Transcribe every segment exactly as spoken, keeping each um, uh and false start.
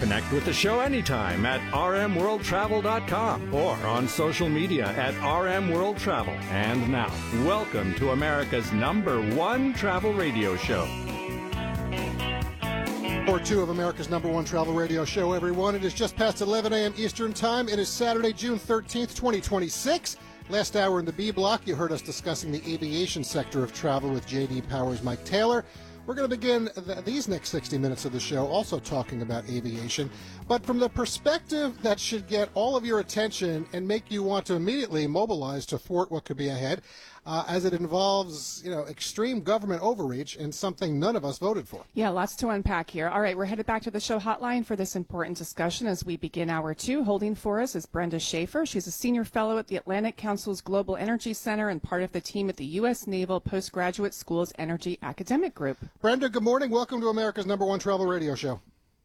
Connect with the show anytime at r m world travel dot com or on social media at R M World Travel. And now, welcome to America's number one travel radio show. Or two of America's number one travel radio show, everyone. It is just past eleven a.m. Eastern Time. It is Saturday, June thirteenth, twenty twenty-six. Last hour in the B block, you heard us discussing the aviation sector of travel with J D Power's Mike Taylor. We're going to begin th- these next sixty minutes of the show also talking about aviation, but from the perspective that should get all of your attention and make you want to immediately mobilize to thwart what could be ahead, uh, as it involves, you know, extreme government overreach and something none of us voted for. Yeah, lots to unpack here. All right, we're headed back to the show hotline for this important discussion as we begin hour two. Holding for us is Brenda Schaefer. She's a senior fellow at the Atlantic Council's Global Energy Center and part of the team at the U S Naval Postgraduate School's Energy Academic Group. Brenda, good morning. Welcome to America's number one travel radio show.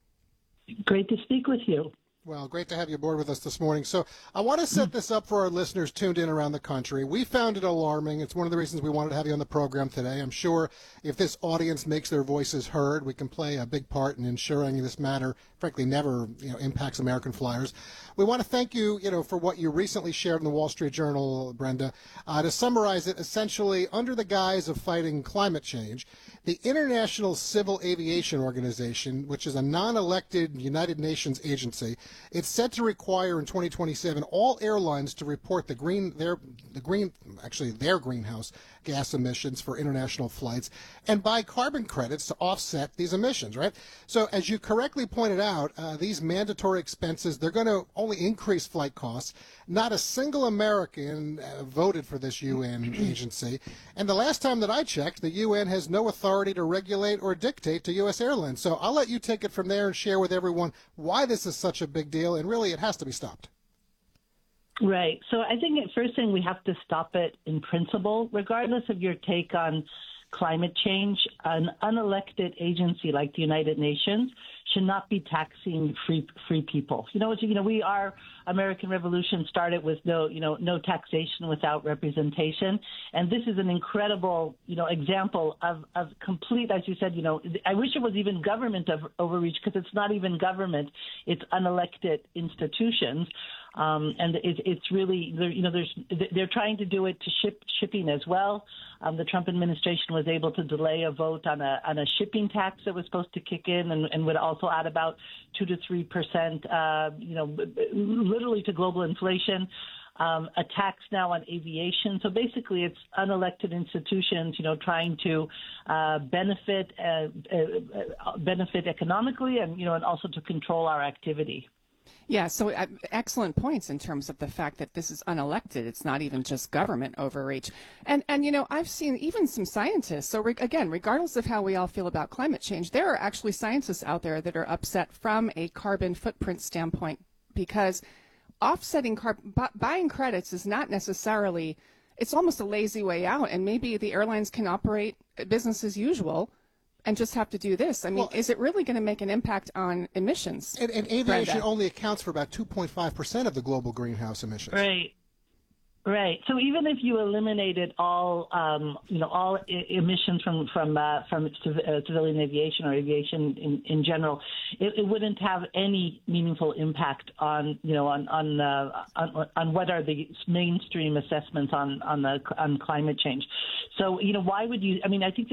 Great to speak with you. Well, great to have you aboard with us this morning. So I want to set this up for our listeners tuned in around the country. We found it alarming. It's one of the reasons we wanted to have you on the program today. I'm sure if this audience makes their voices heard, we can play a big part in ensuring this matter, frankly, never you know, impacts American flyers. We want to thank you, you know, for what you recently shared in the Wall Street Journal, Brenda. Uh, to summarize it, essentially, under the guise of fighting climate change, the International Civil Aviation Organization, which is a non-elected United Nations agency, it's set to require in twenty twenty-seven all airlines to report the green, their, the green, actually their greenhouse gas emissions for international flights and buy carbon credits to offset these emissions, right? So as you correctly pointed out, uh, these mandatory expenses, they're going to only increase flight costs. Not a single American uh, voted for this U N agency. And the last time that I checked, the U N has no authority to regulate or dictate to U S airlines. So I'll let you take it from there and share with everyone why this is such a big deal, and really it has to be stopped. Right. So I think the first thing we have to stop it in principle, regardless of your take on climate change. An unelected agency like the United Nations should not be taxing free free people. You know, you know, we our American Revolution started with no, you know, no taxation without representation, and this is an incredible, you know, example of of complete, as you said, you know, I wish it was even government of overreach, because it's not even government; it's unelected institutions. Um, and it, it's really, you know, there's, they're trying to do it to ship shipping as well. Um, the Trump administration was able to delay a vote on a on a shipping tax that was supposed to kick in and, and would also add about two to three percent, uh, you know, literally to global inflation. Um, a tax now on aviation. So basically, it's unelected institutions, you know, trying to uh, benefit uh, uh, benefit economically and, you know, and also to control our activity. Yeah, so uh, excellent points in terms of the fact that this is unelected. It's not even just government overreach. And, and you know, I've seen even some scientists, so re- again, regardless of how we all feel about climate change, there are actually scientists out there that are upset from a carbon footprint standpoint, because offsetting, car- bu- buying credits is not necessarily, it's almost a lazy way out, and maybe the airlines can operate business as usual and just have to do this. I mean, well, is it really going to make an impact on emissions? And, and aviation Brenda? only accounts for about two point five percent of the global greenhouse emissions. Right. Right. So even if you eliminated all, um, you know, all I- emissions from from uh, from civ- uh, civilian aviation or aviation in, in general, it, it wouldn't have any meaningful impact on, you know, on on, uh, on on what are the mainstream assessments on on the on climate change. So, you know, why would you? I mean, I think